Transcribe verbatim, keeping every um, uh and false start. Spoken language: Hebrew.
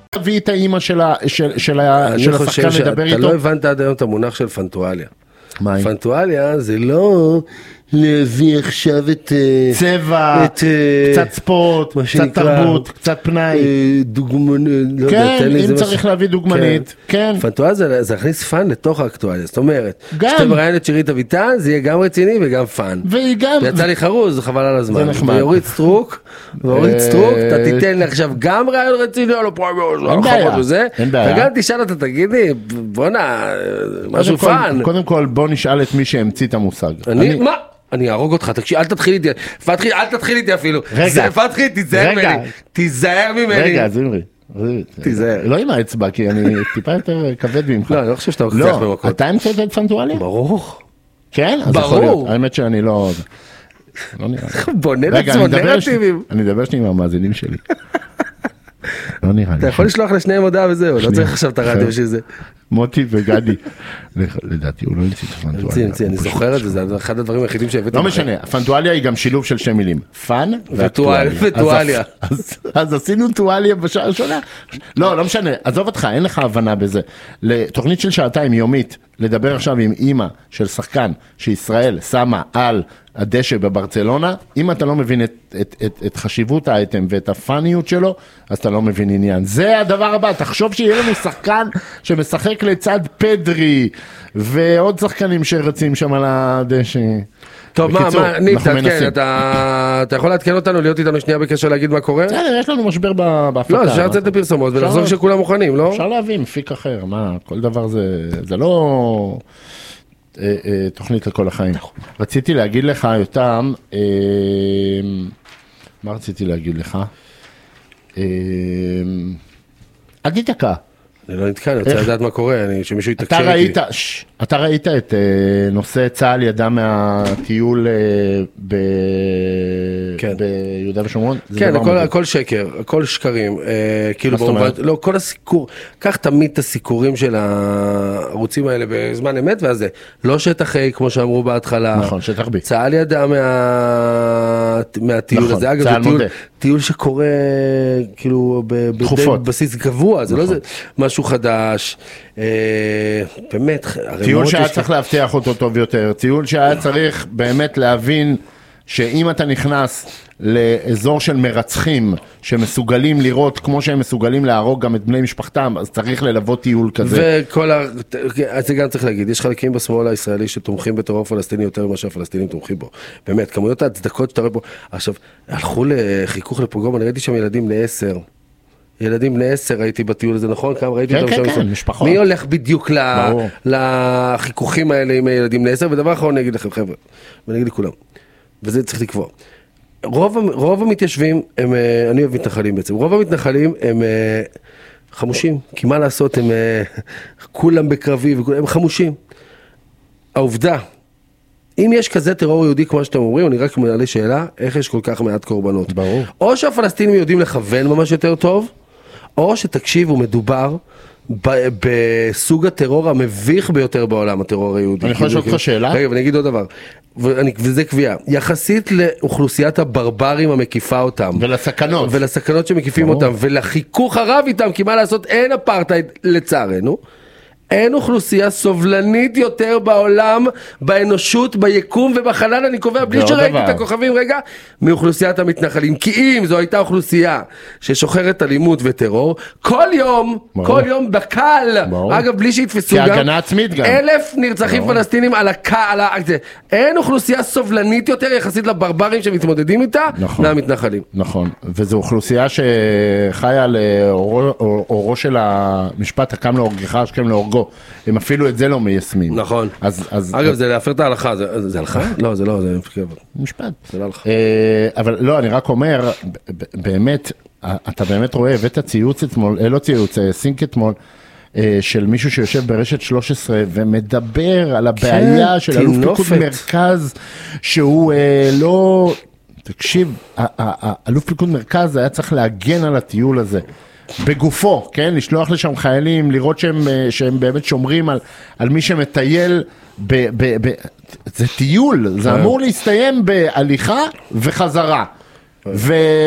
תביא את האימא של השחקן לדבר איתו. אתה לא הבנת עד היום את המונח של פנטואליה. פנטואליה זה לא להביא עכשיו את צבע, קצת ספורט, קצת תרבות, קצת פנאי. דוגמנית. כן, אם צריך להביא דוגמנית. פנטואליה זה להכניס פן לתוך האקטואליה. זאת אומרת, כשאתה מראיין את שירית אביטן, זה יהיה גם רציני וגם פן. ויצא לי חרוז, זה חבל על הזמן. ויורית סטרוק, ויורית סטרוק, אתה תיתן לי עכשיו גם רעיון רציני, או לא פרומוס, וגם תשאל אותה, תגידי, בוא'נה, משהו פן. קודם כל, בוא נשאל את מי שהמציא את המושג. אני, מה? אני ארוג אותך, תקשיב, אל תתחיל איתי, פתחי, אל תתחיל איתי אפילו. רגע. פתחי, תיזהר ממני. תיזהר ממני. רגע, זמרי. תיזהר. לא עם האצבע, כי אני טיפה יותר כבד ממך. לא, אני לא חושב שאתה הולך במקום. לא, אתה המצאת את פנטואליה? ברור. כן? אז יכול להיות. האמת שאני לא... בונה לעצמו נרטיבים. אני אדבר שני עם המאזינים שלי. לא נראה לי. אתה יכול לשלוח לשניהם הודעה וזהו, לא צריך עכשיו את הרדיו שזה. מוטי וגדי, לדעתי הוא לא המציא את הפנטואליה. אני זוכר את זה, זה אחד הדברים היחידים שהבאתי. לא משנה, הפנטואליה היא גם שילוב של שתי מילים, פן וטואליה. אז עשינו טואליה בשעה הראשונה. לא, לא משנה, עזוב אותך, אין לך הבנה בזה. לתוכנית של שעתיים יומית, לדבר עכשיו עם אמא של שחקן שישראל שמה על הדשא בברצלונה, אם אתה לא מבין את, את, את, את חשיבות האייטם ואת הפניות שלו, אז אתה לא מבין עניין. זה הדבר הבא, תחשוב שיהיה לנו שחקן שמשחק לצד פדרי, ועוד שחקנים שרצים שם על הדשא. טוב, מה, מה, ניב, תעדכן, אתה, אתה יכול להתקן אותנו, להיות איתנו שנייה בקשר להגיד מה קורה? יש לנו משבר בהפקה. לא, אפשר לצאת לפרסומות ולחזור שכולם מוכנים, לא? אפשר להביא מפיק אחר, מה, כל דבר זה, זה לא תוכנית לכל החיים. רציתי להגיד לך, יותם, מה רציתי להגיד לך? אל תתקע. אני לא נתקע, אני רוצה לדעת מה קורה, שמישהו יתקשר איתי. אתה ראית את נושא צה"ל ידע מהטיול ביהודה ושומרון? כן, הכל שקר, הכל שקרים. מה זאת אומרת? לא, כל הסיקור, קח תמיד את הסיקורים של הערוצים האלה בזמן אמת, ואז זה לא שטח A, כמו שאמרו בהתחלה. נכון, שטח B. צה"ל ידע מהטיול הזה. אגב, זה טיול שקורה כאילו בבסיס גבוה, זה לא זה משהו חדש, באמת. טיול שהיה צריך להבטיח אותו טוב יותר, טיול שהיה צריך באמת להבין שאם אתה נכנס לאזור של מרצחים שמסוגלים לראות כמו שהם מסוגלים להרוג גם את בני משפחתם, אז צריך ללוות טיול כזה. וכל ה... זה גם צריך להגיד, יש חלקים בשמאל הישראלי שתומכים בטרור פלסטיני יותר ממה שהפלסטינים תומכים בו. באמת, כמויות ההצדקות שאתה רואה פה. עכשיו, הלכו לחיכוך לפוגרום, אני ראיתי שם ילדים בני עשר. ילדים בני עשר ראיתי בטיול הזה, נכון? כמה ראיתי אותם שם. כן, כן, משפחות. מי הולך בדיוק לחיכוכים האלה עם הילדים בני עשר? ודבר אחרון אני אגיד לכם, חבר'ה, ואני אגיד לכולם. וזה צריך לקבוע. רוב, רוב המתיישבים הם, אני אוהב מתנחלים בעצם, רוב המתנחלים הם חמושים, כי מה לעשות, הם כולם בקרבי, הם חמושים. העובדה, אם יש כזה טרור יהודי כמו שאתם אומרים, אני רק מעלה שאלה, איך יש כל כך מעט קורבנות? ברור. או שהפלסטינים יודעים לכוון ממש יותר טוב, או שתקשיבו, מדובר בסוג הטרור המביך ביותר בעולם, הטרור היהודי. אני יכול לשאול אותך שאלה? רגע, ואני אגיד עוד דבר, וזה קביעה, יחסית לאוכלוסיית הברברים המקיפה אותם. ולסכנות. ולסכנות שמקיפים אותם, ולחיכוך הרב איתם, כי מה לעשות, אין אפרטהייד לצערנו. אין אוכלוסייה סובלנית יותר בעולם, באנושות, ביקום ובחלל, אני קובע בלי שראיתי את הכוכבים רגע, מאוכלוסיית המתנחלים. כי אם זו הייתה אוכלוסייה ששוחרת אלימות וטרור, כל יום, כל יום בקל, אגב בלי שיתפסו גם, כהגנה עצמית גם. אלף נרצחים פלסטינים על הקל, אין אוכלוסייה סובלנית יותר יחסית לברברים שמתמודדים איתה, מהמתנחלים. נכון, וזו אוכלוסייה שחיה על אורו של המשפט, הקם להורגך, השכם להורגו. הם אפילו את זה לא מיישמים. נכון. אגב, זה להפר את ההלכה. זה הלכה? לא, זה לא, זה משפט. זה לא הלכה. אבל לא, אני רק אומר, באמת, אתה באמת רואה, הבאת ציוץ אתמול, לא ציוץ, סינק אתמול, של מישהו שיושב ברשת שלוש עשרה ומדבר על הבעיה של אלוף פיקוד מרכז, שהוא לא... תקשיב, אלוף פיקוד מרכז היה צריך להגן על הטיול הזה. בגופו, כן? לשלוח לשם חיילים, לראות שהם, שהם באמת שומרים על, על מי שמטייל ב, ב, ב, זה טיול, זה אמור להסתיים בהליכה וחזרה. ו...